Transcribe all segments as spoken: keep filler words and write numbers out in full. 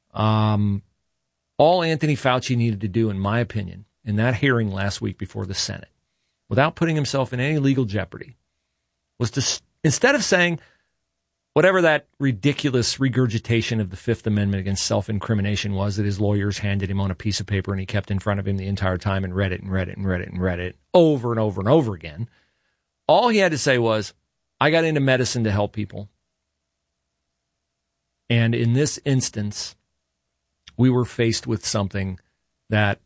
Um, all Anthony Fauci needed to do, in my opinion, in that hearing last week before the Senate, without putting himself in any legal jeopardy, was to, instead of saying whatever that ridiculous regurgitation of the Fifth Amendment against self-incrimination was that his lawyers handed him on a piece of paper and he kept in front of him the entire time and read it and read it and read it and read it over and over and over again. All he had to say was, I got into medicine to help people. And in this instance, we were faced with something that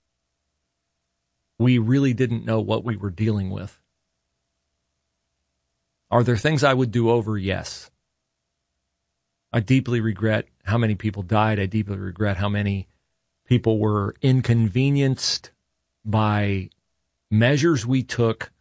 we really didn't know what we were dealing with. Are there things I would do over? Yes. I deeply regret how many people died. I deeply regret how many people were inconvenienced by measures we took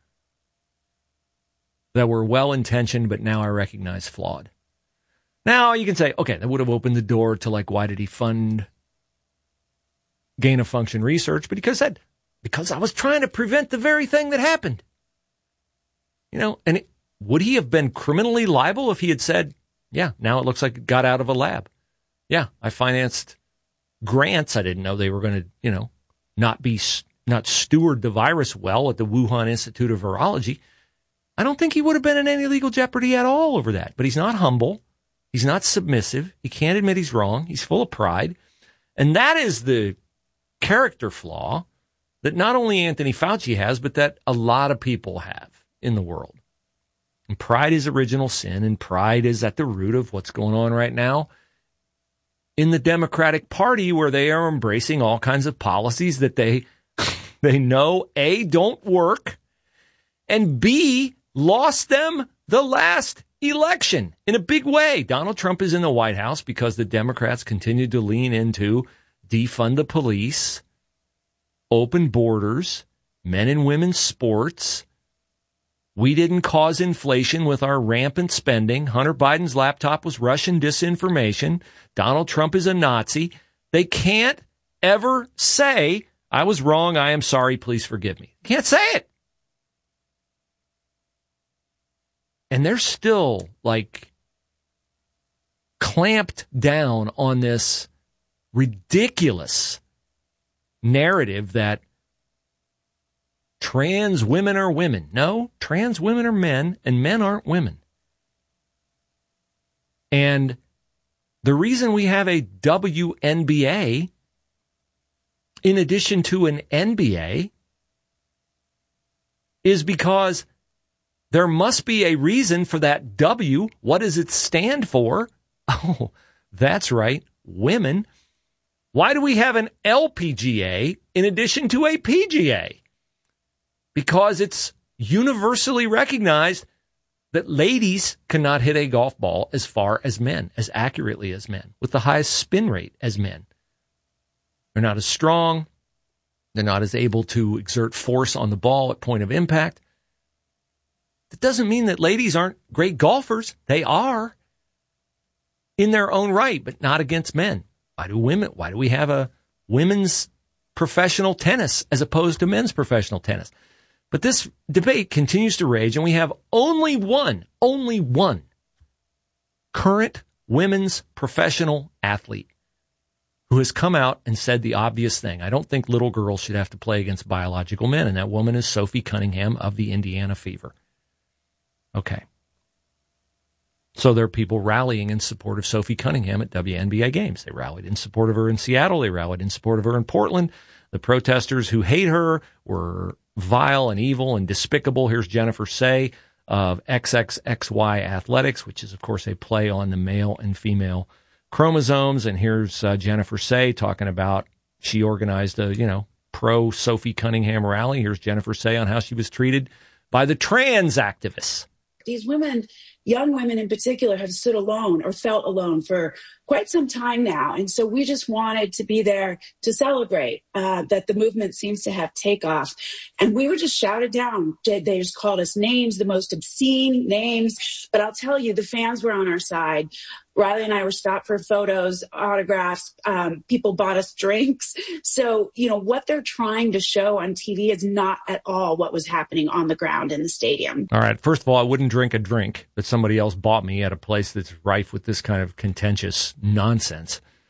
that were well-intentioned, but now I recognize flawed. Now you can say, okay, that would have opened the door to, like, why did he fund gain-of-function research? But because that, because I was trying to prevent the very thing that happened. You know, and it, would he have been criminally liable if he had said, yeah, now it looks like it got out of a lab. Yeah, I financed grants. I didn't know they were going to, you know, not be, not steward the virus well at the Wuhan Institute of Virology. I don't think he would have been in any legal jeopardy at all over that. But he's not humble. He's not submissive. He can't admit he's wrong. He's full of pride. And that is the character flaw that not only Anthony Fauci has, but that a lot of people have in the world. And pride is original sin, and pride is at the root of what's going on right now in the Democratic Party, where they are embracing all kinds of policies that they they know, A, don't work, and B, lost them the last election in a big way. Donald Trump is in the White House because the Democrats continued to lean into defund the police, open borders, men and women's sports. We didn't cause inflation with our rampant spending. Hunter Biden's laptop was Russian disinformation. Donald Trump is a Nazi. They can't ever say, I was wrong, I am sorry, please forgive me. Can't say it. And they're still, like, clamped down on this ridiculous narrative that trans women are women. No, trans women are men, and men aren't women. And the reason we have a W N B A in addition to an N B A is because there must be a reason for that W. What does it stand for? Oh, that's right, women. Why do we have an L P G A in addition to a P G A? Because it's universally recognized that ladies cannot hit a golf ball as far as men, as accurately as men, with the highest spin rate as men. They're not as strong. They're not as able to exert force on the ball at point of impact. That doesn't mean that ladies aren't great golfers. They are in their own right, but not against men. Why do women, why do we have a women's professional tennis as opposed to men's professional tennis? But this debate continues to rage, and we have only one, only one current women's professional athlete who has come out and said the obvious thing. I don't think little girls should have to play against biological men, and that woman is Sophie Cunningham of the Indiana Fever. Okay. So there are people rallying in support of Sophie Cunningham at W N B A games. They rallied in support of her in Seattle. They rallied in support of her in Portland. The protesters who hate her were vile and evil and despicable. Here's Jennifer Say of X X X Y Athletics, which is, of course, a play on the male and female chromosomes. And here's uh, Jennifer Say talking about she organized a, you know, pro Sophie Cunningham rally. Here's Jennifer Say on how she was treated by the trans activists. These women, young women in particular, have stood alone or felt alone for quite some time now. And so we just wanted to be there to celebrate uh, that the movement seems to have takeoff. And we were just shouted down. They just called us names, the most obscene names. But I'll tell you, the fans were on our side. Riley and I were stopped for photos, autographs. Um, people bought us drinks. So, you know, what they're trying to show on T V is not at all what was happening on the ground in the stadium. All right. First of all, I wouldn't drink a drink that somebody else bought me at a place that's rife with this kind of contentious nonsense.